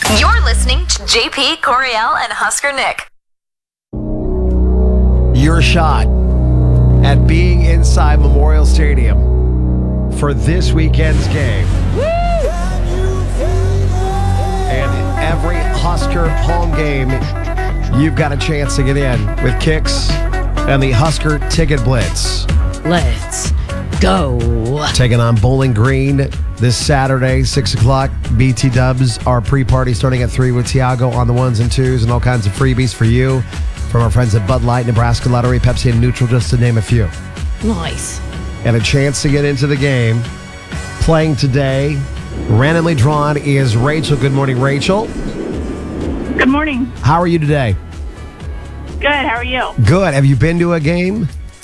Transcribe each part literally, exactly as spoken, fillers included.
You're listening to J P, Coriel, and Husker Nick. Your shot at being inside Memorial Stadium for this weekend's game. Woo! And every Husker home game, you've got a chance to get in with Kicks and the Husker Ticket Blitz. Let's go. Taking on Bowling Green this Saturday, six o'clock. B T Dubs, our pre-party starting at three with Tiago on the ones and twos and all kinds of freebies for you from our friends at Bud Light, Nebraska Lottery, Pepsi, and Neutral, just to name a few. Nice. And a chance to get into the game. Playing today, randomly drawn, is Rachel. Good morning, Rachel. Good morning. How are you today? Good. How are you? Good. Have you been to a game?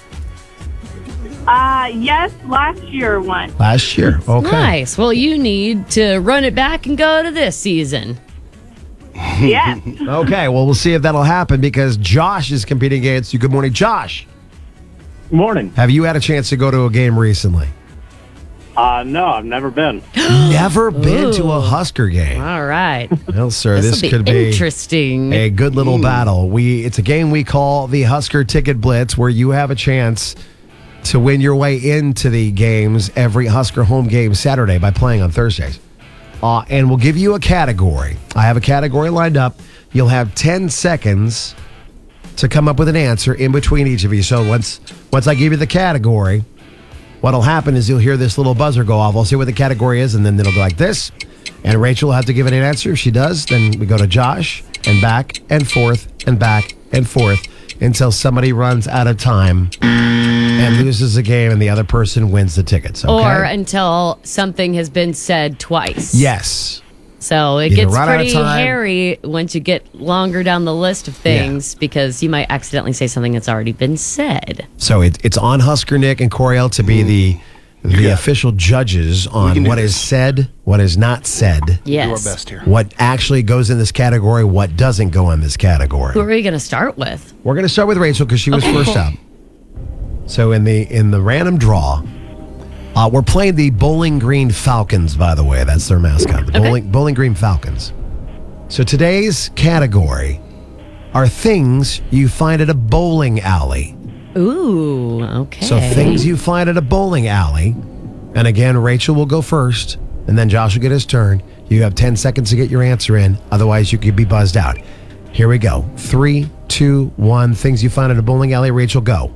Uh, yes, last year one. Last year. Okay. Nice. Well, you need to run it back and go to this season. Yes. Okay. Well, we'll see if that'll happen because Josh is competing against you. Good morning, Josh. Good morning. Have you had a chance to go to a game recently? Uh, no, I've never been. Never been to a Ooh. Husker game. All right. Well, sir, This this will could be be interesting. a good little battle. We It's a game we call the Husker Ticket Blitz, where you have a chance to win your way into the games every Husker home game Saturday by playing on Thursdays. Uh, and we'll give you a category. I have a category lined up. You'll have ten seconds to come up with an answer in between each of you. So once once I give you the category, what'll happen is you'll hear this little buzzer go off. I'll see what the category is, and then it'll go like this. And Rachel will have to give it an answer. If she does, then we go to Josh and back and forth and back and forth until somebody runs out of time and loses the game and the other person wins the tickets. Okay? Or until something has been said twice. Yes. So it Either gets run out of pretty time- hairy once you get longer down the list of things because you might accidentally say something that's already been said. So it, it's on Husker Nick and Coriel to be the the official judges on what is said, what is not said, Yes. what actually goes in this category, what doesn't go in this category. Who are we going to start with? We're going to start with Rachel because she was Okay. first up. So in the in the random draw, uh, we're playing the Bowling Green Falcons, by the way. That's their mascot, the Okay. Bowling, Bowling Green Falcons. So today's category are things you find at a bowling alley. Ooh, okay. So things you find at a bowling alley. And again, Rachel will go first, and then Josh will get his turn. You have ten seconds to get your answer in. Otherwise, you could be buzzed out. Here we go. Three, two, one. Things you find at a bowling alley. Rachel, go.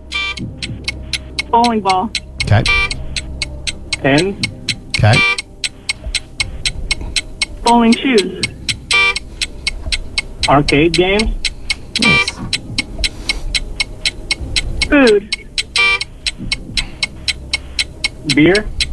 Bowling ball. Okay. Pen, Okay. Bowling shoes. arcade games, Nice. Food. beer,